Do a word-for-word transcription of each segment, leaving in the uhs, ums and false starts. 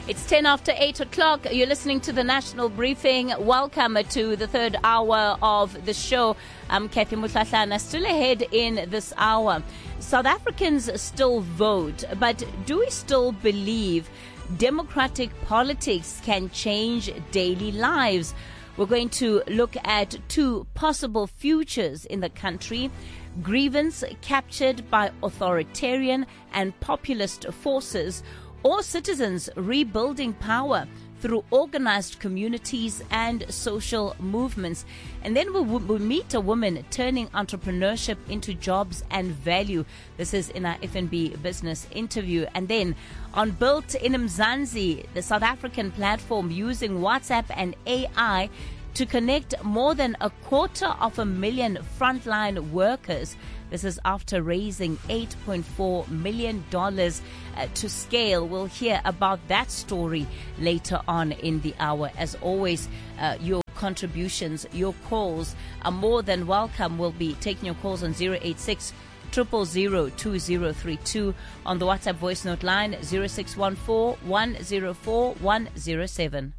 It's ten after eight o'clock. You're listening to the National Briefing. Welcome to the third hour of the show. I'm Kathy Mutlatlana. Still ahead in this hour. South Africans still vote, but do we still believe democratic politics can change daily lives? We're going to look at two possible futures in the country. Grievance captured by authoritarian and populist forces, or citizens rebuilding power through organized communities and social movements. And then we'll, we'll meet a woman turning entrepreneurship into jobs and value. This is in our F N B business interview. And then on Built in Mzansi, the South African platform using WhatsApp and A I to connect more than a quarter of a million frontline workers. This is after raising eight point four million dollars uh, to scale. We'll hear about that story later on in the hour. As always, uh, your contributions, your calls are more than welcome. We'll be taking your calls on zero eight six, zero zero zero, two zero three two, on the WhatsApp voice note line zero six one four, one zero four, one zero seven.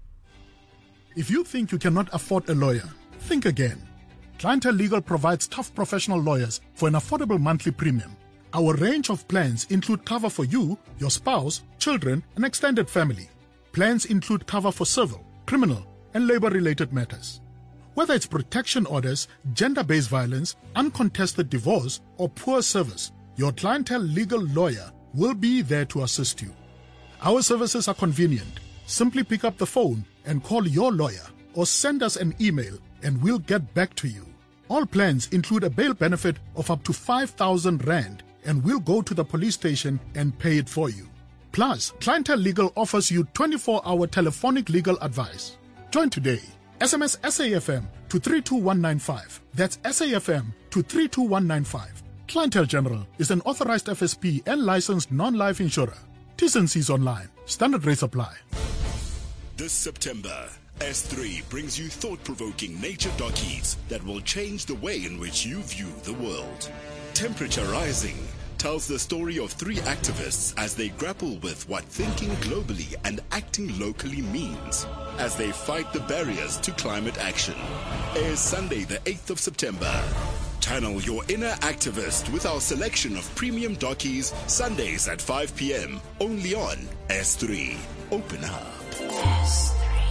If you think you cannot afford a lawyer, think again. Clientele Legal provides tough professional lawyers for an affordable monthly premium. Our range of plans include cover for you, your spouse, children, and extended family. Plans include cover for civil, criminal, and labor-related matters. Whether it's protection orders, gender-based violence, uncontested divorce, or poor service, your Clientele Legal lawyer will be there to assist you. Our services are convenient. Simply pick up the phone and call your lawyer or send us an email and we'll get back to you. All plans include a bail benefit of up to five thousand rand and we'll go to the police station and pay it for you. Plus, Clientele Legal offers you twenty-four hour telephonic legal advice. Join today. S M S S A F M to three two one nine five. That's S A F M to three two one nine five. Clientele General is an authorized F S P and licensed non-life insurer. T's and C's online. Standard rates apply. This September, S three brings you thought-provoking nature documentaries that will change the way in which you view the world. Temperature Rising tells the story of three activists as they grapple with what thinking globally and acting locally means as they fight the barriers to climate action. Airs Sunday the eighth of September. Channel your inner activist with our selection of premium dockies Sundays at five p.m. only on S three. Open up. S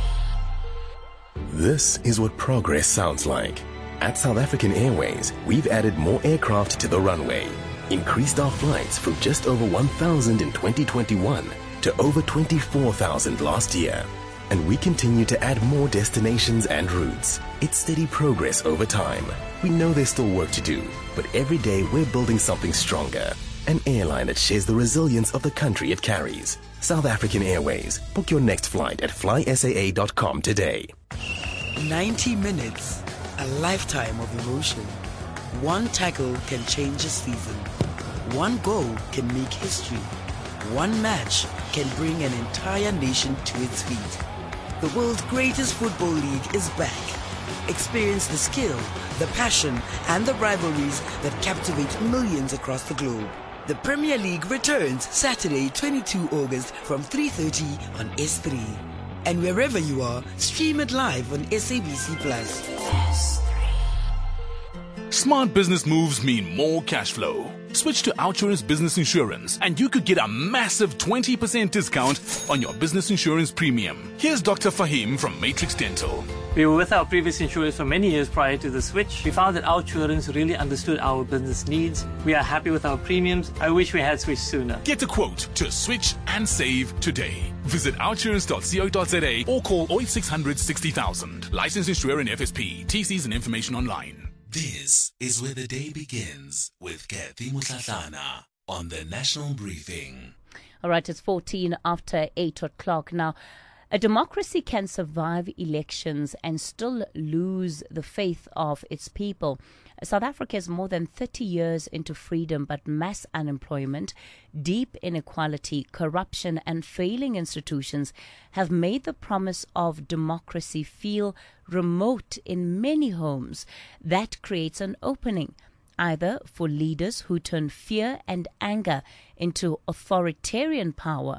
three. This is what progress sounds like. At South African Airways, we've added more aircraft to the runway, increased our flights from just over one thousand in twenty twenty-one to over twenty-four thousand last year. And we continue to add more destinations and routes. It's steady progress over time. We know there's still work to do, but every day we're building something stronger. An airline that shares the resilience of the country it carries. South African Airways. Book your next flight at fly S A A dot com today. ninety minutes. A lifetime of emotion. One tackle can change a season. One goal can make history. One match can bring an entire nation to its feet. The world's greatest football league is back. Experience the skill, the passion, and the rivalries that captivate millions across the globe. The Premier League returns Saturday, the twenty-second of August from three thirty on S three. And wherever you are, stream it live on S A B C Plus. Smart business moves mean more cash flow. Switch to Outsurance Business Insurance and you could get a massive twenty percent discount on your business insurance premium. Here's Doctor Fahim from Matrix Dental. We were with our previous insurers for many years prior to the switch. We found that Outsurance really understood our business needs. We are happy with our premiums. I wish we had switched sooner. Get a quote to switch and save today. Visit outsurance dot co dot za or call oh eight six hundred, sixty thousand. Licensed insurer and F S P. T Cs and information online. This is where the day begins with Kathy Mutlatlana on the National Briefing. All right, it's fourteen after eight o'clock. Now, a democracy can survive elections and still lose the faith of its people. South Africa is more than thirty years into freedom, but mass unemployment, deep inequality, corruption, and failing institutions have made the promise of democracy feel remote in many homes. That creates an opening, either for leaders who turn fear and anger into authoritarian power,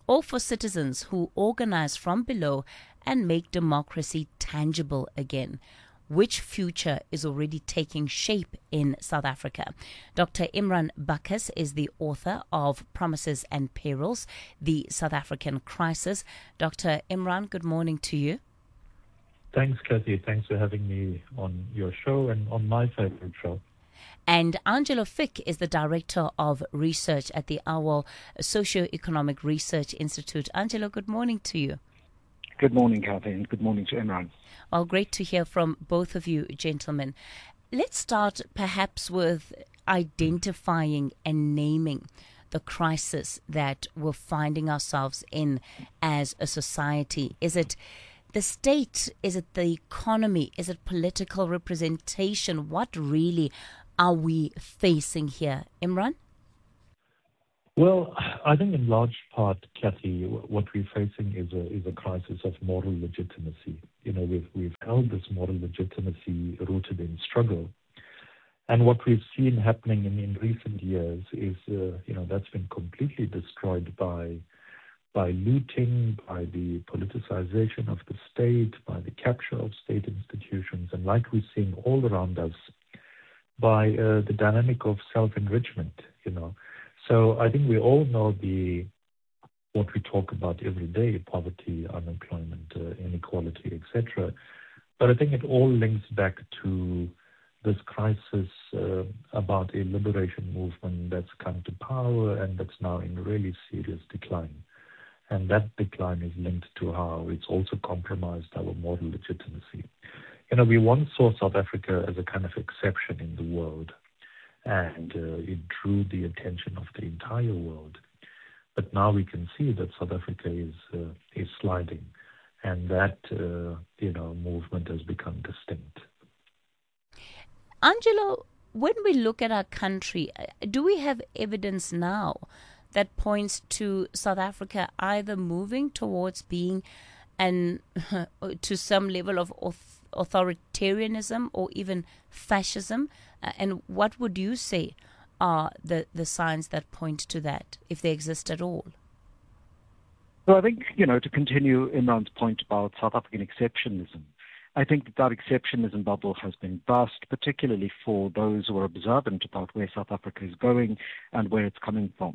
or for citizens who organize from below and make democracy tangible again? Which future is already taking shape in South Africa? Doctor Imran Bacchus is the author of Promises and Perils, the South African Crisis. Doctor Imran, good morning to you. Thanks, Kathy. Thanks for having me on your show and on my favorite show. And Angelo Fick is the Director of Research at the OWL Socio-Economic Research Institute. Angelo, good morning to you. Good morning, Kathy, and good morning to Imran. Well, great to hear from both of you, gentlemen. Let's start perhaps with identifying and naming the crisis that we're finding ourselves in as a society. Is it the state? Is it the economy? Is it political representation? What really are we facing here? Imran? Well, I think in large part, Kathy, what we're facing is a is a crisis of moral legitimacy. You know, we've we've held this moral legitimacy rooted in struggle, and what we've seen happening in, in recent years is, uh, you know, that's been completely destroyed by by looting, by the politicization of the state, by the capture of state institutions, and like we're seeing all around us, by uh, the dynamic of self-enrichment. You know. So I think we all know the what we talk about every day: poverty, unemployment, uh, inequality, et cetera. But I think it all links back to this crisis uh, about a liberation movement that's come to power and that's now in really serious decline. And that decline is linked to how it's also compromised our moral legitimacy. You know, we once saw South Africa as a kind of exception in the world, and uh, it drew the attention of the entire world. But now we can see that South Africa is uh, is sliding, and that uh, you know movement has become distinct. Angelo, when we look at our country, do we have evidence now that points to South Africa either moving towards being an to some level of authoritarianism or even fascism? Uh, and what would you say are the, the signs that point to that, if they exist at all? Well, I think, you know, to continue Imran's point about South African exceptionalism, I think that that exceptionalism bubble has been burst, particularly for those who are observant about where South Africa is going and where it's coming from.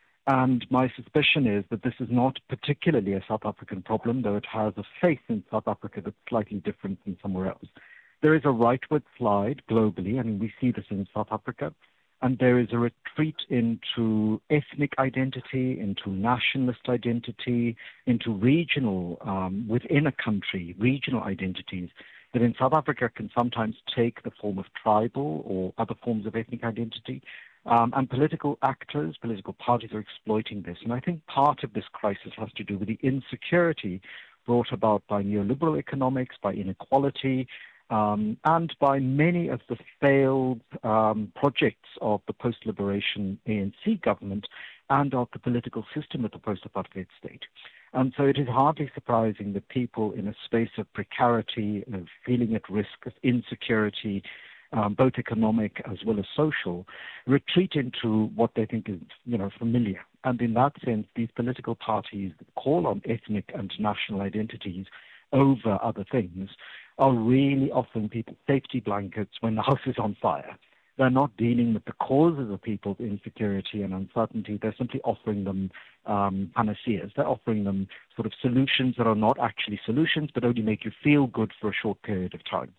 And my suspicion is that this is not particularly a South African problem, though it has a face in South Africa that's slightly different than somewhere else. There is a rightward slide globally, I mean, we see this in South Africa, and there is a retreat into ethnic identity, into nationalist identity, into regional, um, within a country, regional identities that in South Africa can sometimes take the form of tribal or other forms of ethnic identity. Um, and political actors, political parties are exploiting this. And I think part of this crisis has to do with the insecurity brought about by neoliberal economics, by inequality, um, and by many of the failed um, projects of the post-liberation A N C government and of the political system of the post-apartheid state. And so it is hardly surprising that people in a space of precarity, of feeling at risk, of insecurity, Um, both economic as well as social, retreat into what they think is, you know, familiar. And in that sense, these political parties that call on ethnic and national identities over other things are really offering people safety blankets when the house is on fire. They're not dealing with the causes of people's insecurity and uncertainty. They're simply offering them um, panaceas. They're offering them sort of solutions that are not actually solutions, but only make you feel good for a short period of time.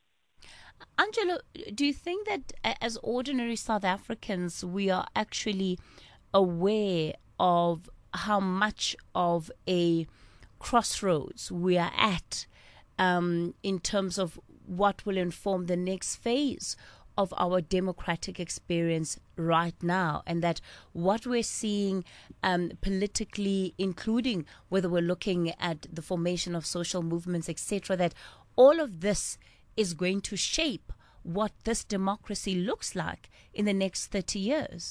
Angelo, do you think that as ordinary South Africans, we are actually aware of how much of a crossroads we are at um, in terms of what will inform the next phase of our democratic experience right now, and that what we're seeing um, politically, including whether we're looking at the formation of social movements, et cetera, that all of this is going to shape what this democracy looks like in the next thirty years?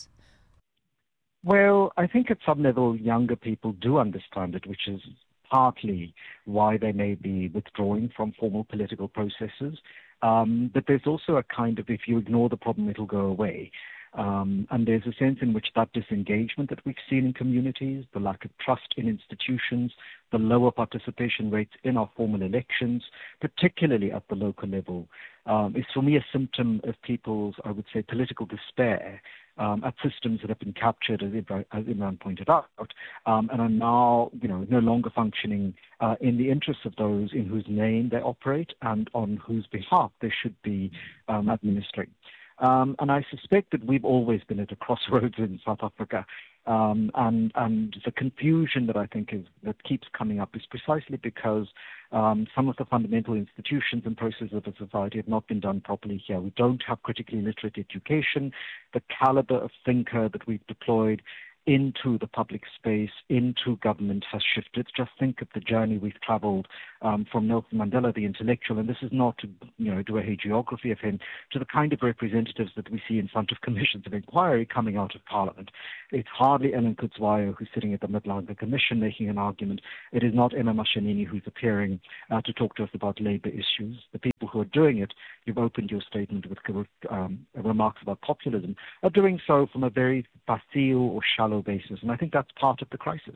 Well, I think at some level younger people do understand it, which is partly why they may be withdrawing from formal political processes. Um, but there's also a kind of, if you ignore the problem, it'll go away. Um, and there's a sense in which that disengagement that we've seen in communities, the lack of trust in institutions, the lower participation rates in our formal elections, particularly at the local level, um, is for me a symptom of people's, I would say, political despair um, at systems that have been captured, as Imran, as Imran pointed out, um, and are now, you know, no longer functioning uh, in the interests of those in whose name they operate and on whose behalf they should be um, administering. Um, and I suspect that we've always been at a crossroads in South Africa. Um, and, and the confusion that I think is, that keeps coming up is precisely because um, some of the fundamental institutions and processes of a society have not been done properly here. We don't have critically literate education. The caliber of thinker that we've deployed into the public space, into government has shifted. Just think of the journey we've traveled um, from Nelson Mandela, the intellectual, and this is not to, you know, do a hagiography of him, to the kind of representatives that we see in front of commissions of inquiry coming out of Parliament. It's hardly Ellen Kudzwaya who's sitting at the Midlanga Commission making an argument. It is not Emma Mashinini who's appearing uh, to talk to us about labour issues. The people who are doing it, you've opened your statement with um, remarks about populism, are doing so from a very facile or shallow basis, and I think that's part of the crisis.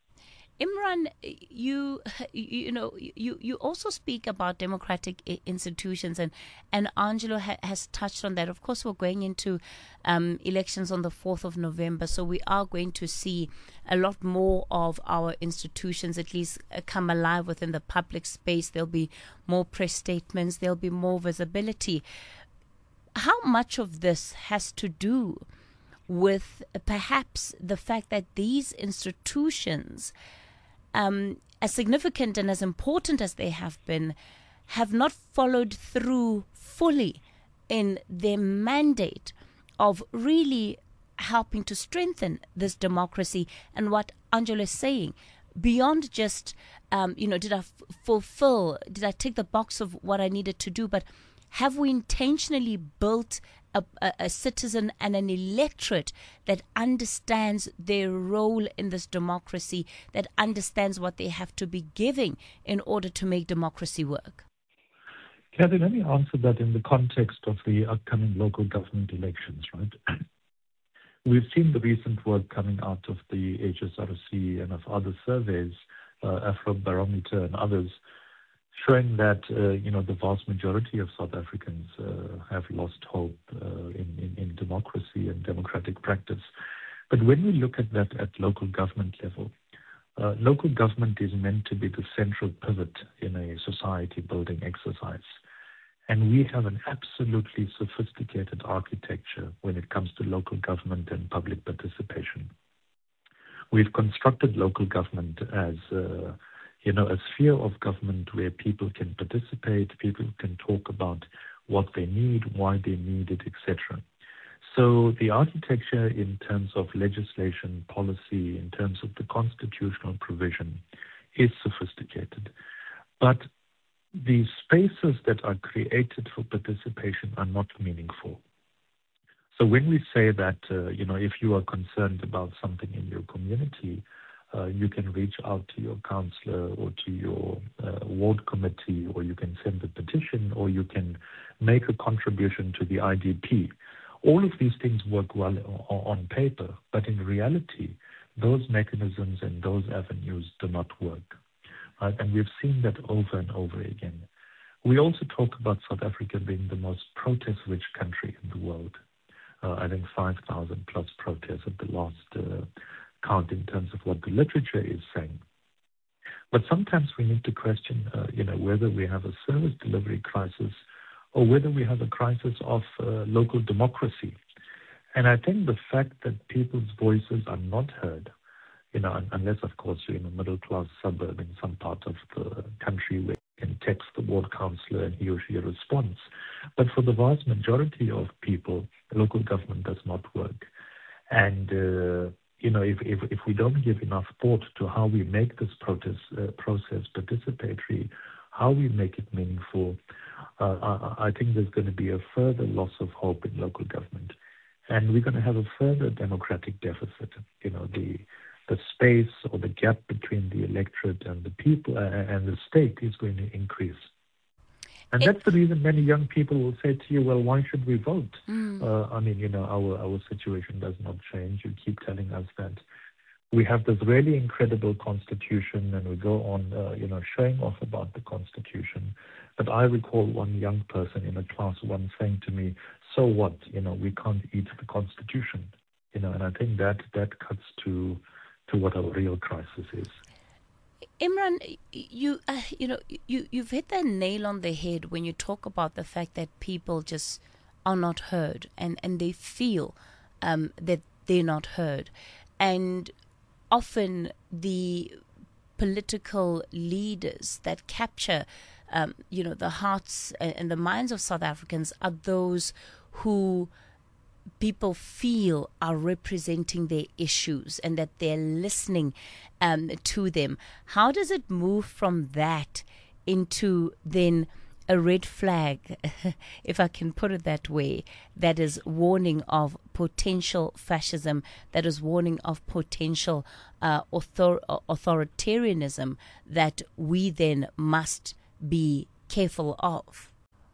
Imran, you you know you, you also speak about democratic institutions, and and Angelo ha- has touched on that. Of course, we're going into um, elections on the fourth of November, so we are going to see a lot more of our institutions at least uh, come alive within the public space. There'll be more press statements. There'll be more visibility. How much of this has to do with perhaps the fact that these institutions, um, as significant and as important as they have been, have not followed through fully in their mandate of really helping to strengthen this democracy? And what Angelo is saying, beyond just, um, you know, did I f- fulfill, did I tick the box of what I needed to do, but have we intentionally built a, a, a citizen and an electorate that understands their role in this democracy, that understands what they have to be giving in order to make democracy work? Kathy, let me answer that in the context of the upcoming local government elections, right? We've seen the recent work coming out of the H S R C and of other surveys, uh, Afrobarometer and others, showing that, uh, you know, the vast majority of South Africans uh, have lost hope uh, in, in, in democracy and democratic practice. But when we look at that at local government level, uh, local government is meant to be the central pivot in a society-building exercise. And we have an absolutely sophisticated architecture when it comes to local government and public participation. We've constructed local government as uh, you know, a sphere of government where people can participate, people can talk about what they need, why they need it, et cetera. So the architecture in terms of legislation, policy, in terms of the constitutional provision is sophisticated. But the spaces that are created for participation are not meaningful. So when we say that, uh, you know, if you are concerned about something in your community, Uh, you can reach out to your councillor or to your uh, ward committee, or you can send a petition, or you can make a contribution to the I D P. All of these things work well on paper, but in reality, those mechanisms and those avenues do not work. Right? And we've seen that over and over again. We also talk about South Africa being the most protest-rich country in the world. Uh, I think five thousand plus protests at the last uh, count in terms of what the literature is saying. But sometimes we need to question, uh, you know, whether we have a service delivery crisis or whether we have a crisis of uh, local democracy. And I think the fact that people's voices are not heard, you know, unless, of course, you're in a middle-class suburb in some part of the country where you can text the ward councillor and he or she responds. But for the vast majority of people, local government does not work. And, uh, you know, if, if if we don't give enough thought to how we make this protest, uh, process participatory, how we make it meaningful, uh, I, I think there's going to be a further loss of hope in local government. And we're going to have a further democratic deficit. You know, the the space or the gap between the electorate and the people uh, and the state is going to increase. And it, that's the reason many young people will say to you, well, why should we vote? Mm. Uh, I mean, you know, our, our situation does not change. You keep telling us that we have this really incredible constitution, and we go on, uh, you know, showing off about the constitution. But I recall one young person in a class once saying to me, so what? You know, we can't eat the constitution. You know, and I think that that cuts to to what our real crisis is. Imran, you uh, you know you you've hit the nail on the head when you talk about the fact that people just are not heard, and and they feel um, that they're not heard, and often the political leaders that capture um, you know the hearts and the minds of South Africans are those who people feel are representing their issues and that they're listening um, to them. How does it move from that into then a red flag, if I can put it that way, that is warning of potential fascism, that is warning of potential uh, author- authoritarianism that we then must be careful of?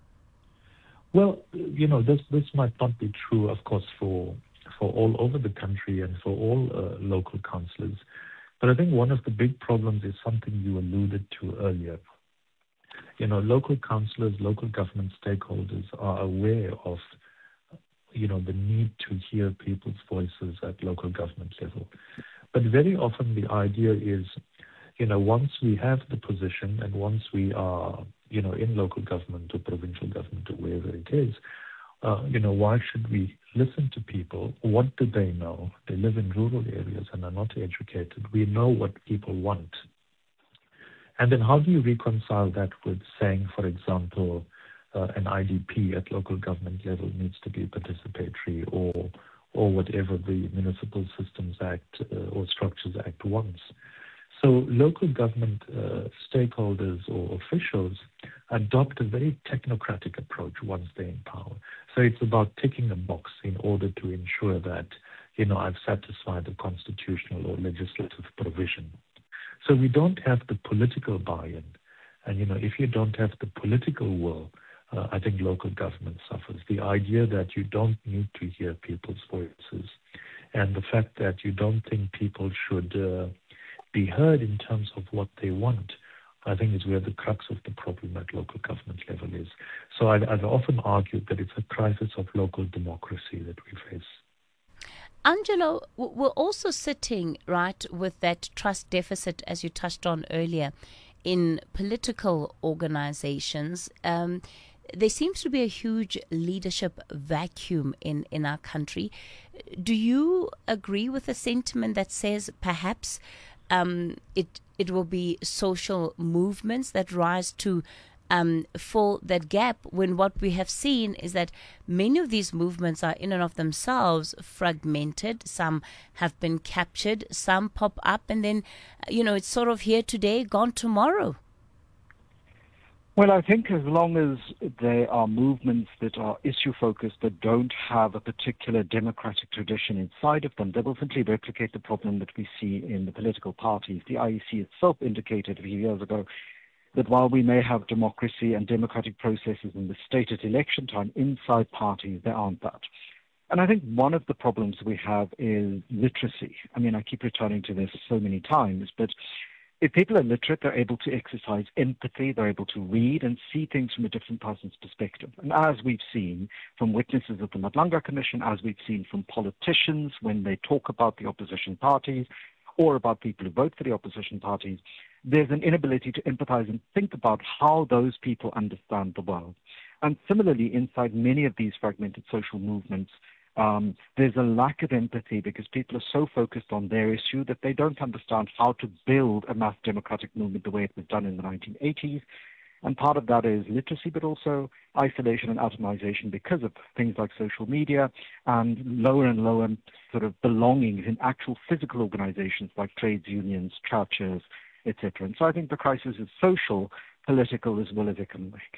Well, you know, this this might not be true, of course, for for all over the country and for all uh, local councillors. But I think one of the big problems is something you alluded to earlier. You know, local councillors, local government stakeholders are aware of, you know, the need to hear people's voices at local government level. But very often the idea is, you know, once we have the position and once we are, you know, in local government or provincial government or wherever it is, uh, you know, why should we listen to people? What do they know? They live in rural areas and are not educated. We know what people want. And then how do you reconcile that with saying, for example, uh, an I D P at local government level needs to be participatory, or or whatever the Municipal Systems Act uh, or Structures Act wants? So local government uh, stakeholders or officials adopt a very technocratic approach once they're in power. So it's about ticking a box in order to ensure that, you know, I've satisfied the constitutional or legislative provision. So we don't have the political buy-in. And, you know, if you don't have the political will, uh, I think local government suffers. The idea that you don't need to hear people's voices and the fact that you don't think people should uh, be heard in terms of what they want, I think is where the crux of the problem at local government level is. So I've, I've often argued that it's a crisis of local democracy that we face. Angelo, we're also sitting, right, with that trust deficit, as you touched on earlier, in political organizations. Um, there seems to be a huge leadership vacuum in, in our country. Do you agree with the sentiment that says perhaps um, it it will be social movements that rise to Um, fill that gap, when what we have seen is that many of these movements are in and of themselves fragmented? Some have been captured, some pop up, and then, you know, it's sort of here today, gone tomorrow. Well, I think as long as there are movements that are issue-focused, that don't have a particular democratic tradition inside of them, they will simply replicate the problem that we see in the political parties. The I E C itself indicated a few years ago that while we may have democracy and democratic processes in the state at election time, inside parties, there aren't that. And I think one of the problems we have is literacy. I mean, I keep returning to this so many times, but if people are literate, they're able to exercise empathy, they're able to read and see things from a different person's perspective. And as we've seen from witnesses at the Madlanga Commission, as we've seen from politicians when they talk about the opposition parties, or about people who vote for the opposition parties, there's an inability to empathize and think about how those people understand the world. And similarly, inside many of these fragmented social movements, um, there's a lack of empathy because people are so focused on their issue that they don't understand how to build a mass democratic movement the way it was done in the nineteen eighties. And part of that is literacy, but also isolation and atomization because of things like social media and lower and lower sort of belongings in actual physical organizations like trades unions, churches, et cetera. And so I think the crisis is social, political, as well as economic.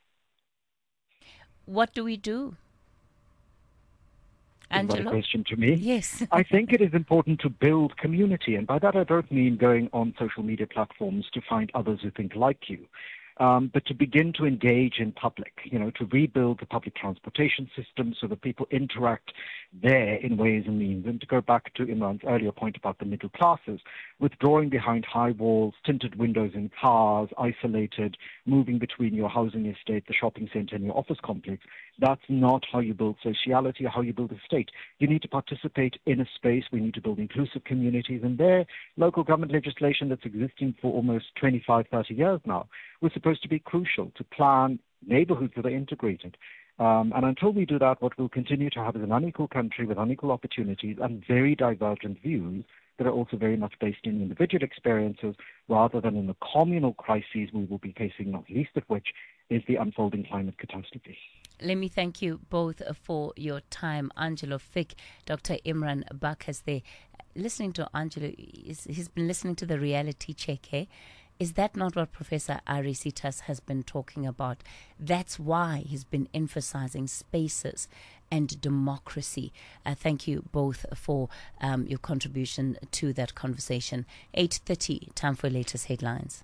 What do we do? Angelo? Is that a question to me? Yes. I think it is important to build community. And by that, I don't mean going on social media platforms to find others who think like you. um, but to begin to engage in public, you know, to rebuild the public transportation system so that people interact there in ways and means. And to go back to Imran's earlier point about the middle classes, withdrawing behind high walls, tinted windows in cars, isolated, moving between your housing estate, the shopping centre and your office complex, that's not how you build sociality or how you build a state. You need to participate in a space. We need to build inclusive communities. And there, local government legislation that's existing for almost twenty-five, thirty years now was supposed to be crucial to plan neighborhoods that are integrated. Um, and until we do that, what we'll continue to have is an unequal country with unequal opportunities and very divergent views that are also very much based in individual experiences rather than in the communal crises we will be facing, not least of which is the unfolding climate catastrophe. Let me thank you both for your time. Angelo Fick, Doctor Imran Bakas there. Listening to Angelo, he's been listening to the reality check here. Is that not what Professor Ari Sitas has been talking about? That's why he's been emphasizing spaces and democracy. Uh, thank you both for um, your contribution to that conversation. eight thirty, time for latest headlines.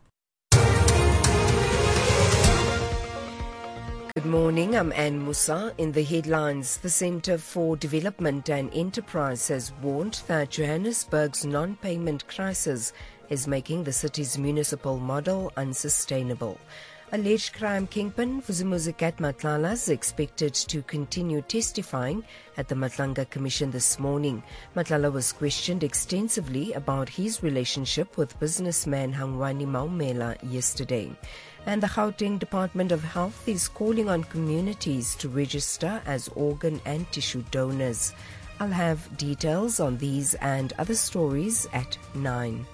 Good morning, I'm Anne Musa. In the headlines, the Centre for Development and Enterprise has warned that Johannesburg's non-payment crisis is making the city's municipal model unsustainable. Alleged crime kingpin Vusimuzikat Matlala is expected to continue testifying at the Matlanga Commission this morning. Matlala was questioned extensively about his relationship with businessman Hangwani Maumela yesterday. And the Gauteng Department of Health is calling on communities to register as organ and tissue donors. I'll have details on these and other stories at nine.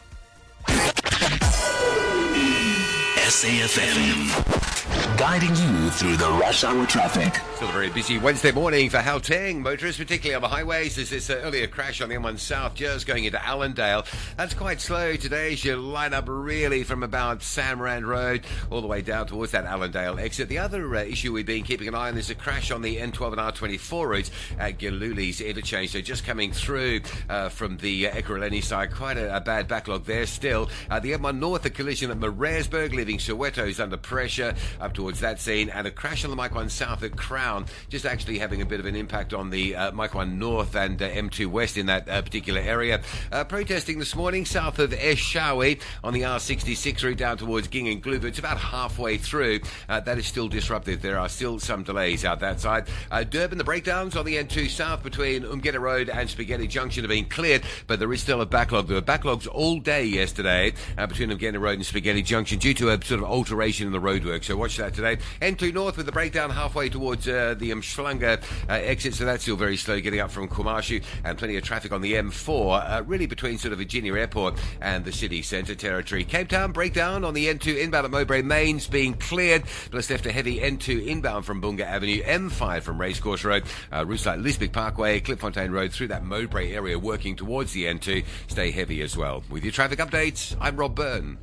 S A F M, guiding you through the rush hour traffic. Still a very busy Wednesday morning for Gauteng motorists, particularly on the highways. There's this uh, earlier crash on the M one South just going into Allendale. That's quite slow today as you line up really from about Samrand Road all the way down towards that Allendale exit. The other uh, issue we've been keeping an eye on is a crash on the N twelve and R twenty-four routes at Giluli's interchange. So just coming through uh, from the uh, Ekurhuleni side, quite a, a bad backlog there still. Uh, the M one North, a collision at Maresburg, leaving Soweto's under pressure up towards that scene, and a crash on the Mike one South at Crown, just actually having a bit of an impact on the uh, Mike one North and uh, M two West in that uh, particular area. Uh, protesting this morning south of Eshowe on the R sixty-six route down towards Gingangluva. It's about halfway through. Uh, that is still disrupted. There are still some delays out that side. Uh, Durban, the breakdowns on the N two South between Umgeta Road and Spaghetti Junction have been cleared, but there is still a backlog. There were backlogs all day yesterday uh, between Umgeta Road and Spaghetti Junction due to a sort of alteration in the roadwork. So watch that today. N two North with the breakdown halfway towards uh, the Mshlanga uh, exit, so that's still very slow getting up from Kumashu, and plenty of traffic on the M four, uh, really between sort of Virginia Airport and the city centre territory. Cape Town breakdown on the N two inbound at Mowbray Mains being cleared, but it's left a heavy N two inbound from Bunga Avenue, M five from Racecourse Road, uh, routes like Lisbeth Parkway, Klipfontein Road through that Mowbray area working towards the N two. Stay heavy as well. With your traffic updates, I'm Rob Byrne.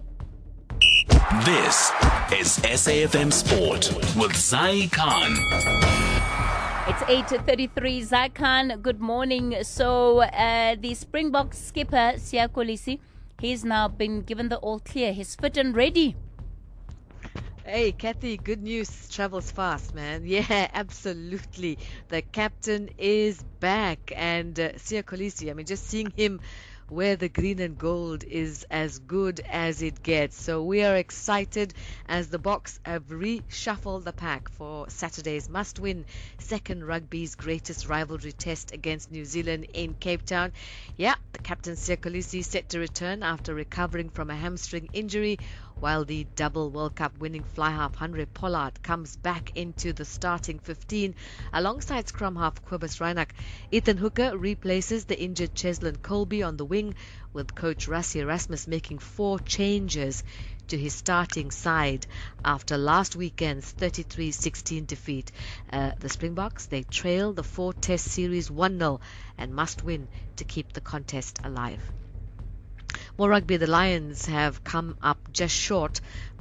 This is S A F M Sport with Zai Khan. It's eight thirty-three. Zai Khan, good morning. So uh, the Springbok skipper, Siya Kolisi, he's now been given the all clear. He's fit and ready. Hey, Kathy, good news travels fast, man. Yeah, absolutely. The captain is back. And uh, Siya Kolisi, I mean, just seeing him where the green and gold is as good as it gets. So we are excited as the Boks have reshuffled the pack for Saturday's must-win second rugby's greatest rivalry test against New Zealand in Cape Town. Yeah, the captain Siya Kolisi set to return after recovering from a hamstring injury, while the double World Cup winning fly half Hanré Pollard comes back into the starting fifteen alongside scrum half Cobus Reinach. Ethan Hooker replaces the injured Cheslin Colby on the wing, with coach Rassie Erasmus making four changes to his starting side after last weekend's thirty-three sixteen defeat. Uh, the Springboks, they trail the four-test series one nil and must win to keep the contest alive. More rugby, the Lions have come up just short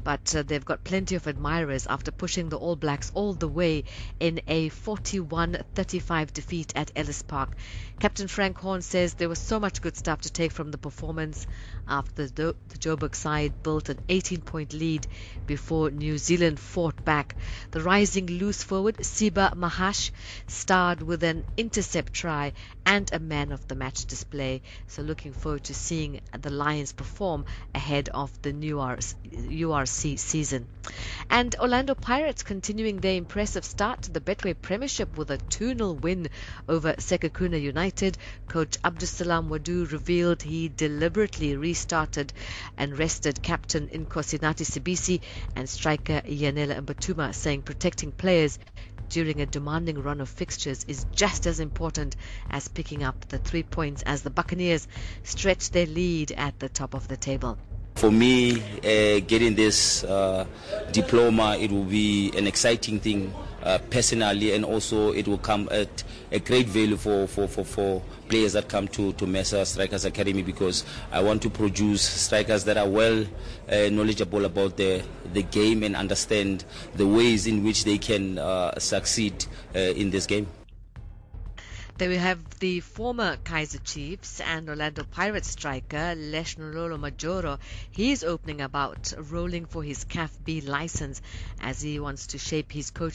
but uh, they've got plenty of admirers after pushing the All Blacks all the way in a forty-one thirty-five defeat at Ellis Park. Captain Frank Horn says there was so much good stuff to take from the performance after the, the Joburg side built an eighteen-point lead before New Zealand fought back. The rising loose forward, Siba Mahash, starred with an intercept try and a man of the match display. So looking forward to seeing the Lions perform ahead of the new U R C season. And Orlando Pirates continuing their impressive start to the Betway Premiership with a two nil win over Sekhukhune United. Coach Abdusalam Wadu revealed he deliberately restarted and rested captain Nkosinathi Sibisi and striker Yanela Mbatuma, saying protecting players during a demanding run of fixtures is just as important as picking up the three points as the Buccaneers stretch their lead at the top of the table. For me, uh, getting this uh, diploma, it will be an exciting thing uh, personally, and also it will come at a great value for, for, for, for players that come to, to Mesa Strikers Academy, because I want to produce strikers that are well uh, knowledgeable about the, the game and understand the ways in which they can uh, succeed uh, in this game. There we have the former Kaizer Chiefs and Orlando Pirates striker Leshnololo Majoro. He's opening about rolling for his C A F B license as he wants to shape his coaching